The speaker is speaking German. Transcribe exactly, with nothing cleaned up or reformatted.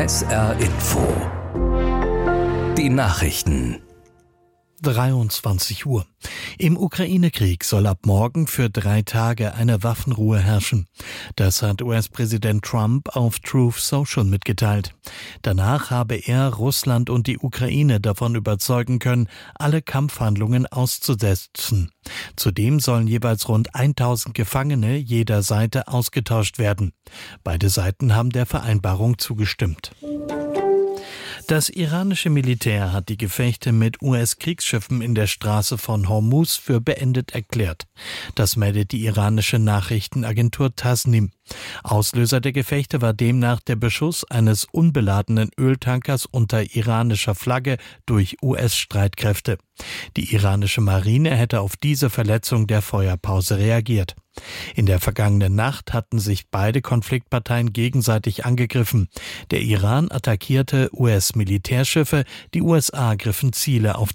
S R Info. Die Nachrichten. dreiundzwanzig Uhr. Im Ukraine-Krieg soll ab morgen für drei Tage eine Waffenruhe herrschen. Das hat U S-Präsident Trump auf Truth Social mitgeteilt. Danach habe er Russland und die Ukraine davon überzeugen können, alle Kampfhandlungen auszusetzen. Zudem sollen jeweils rund tausend Gefangene jeder Seite ausgetauscht werden. Beide Seiten haben der Vereinbarung zugestimmt. Das iranische Militär hat die Gefechte mit U S-Kriegsschiffen in der Straße von Hormuz für beendet erklärt. Das meldet die iranische Nachrichtenagentur Tasnim. Auslöser der Gefechte war demnach der Beschuss eines unbeladenen Öltankers unter iranischer Flagge durch U S-Streitkräfte. Die iranische Marine hätte auf diese Verletzung der Feuerpause reagiert. In der vergangenen Nacht hatten sich beide Konfliktparteien gegenseitig angegriffen. Der Iran attackierte U S-Militärschiffe, die U S A griffen Ziele auf